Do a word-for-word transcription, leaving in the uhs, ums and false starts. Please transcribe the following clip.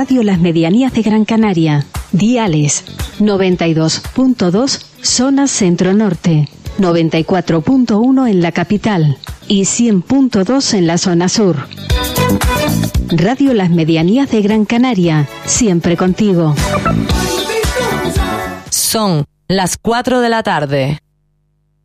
Radio Las Medianías de Gran Canaria. Diales noventa y dos punto dos zona centro-norte, noventa y cuatro punto uno en la capital y cien punto dos en la zona sur. Radio Las Medianías de Gran Canaria, siempre contigo. Son las cuatro de la tarde.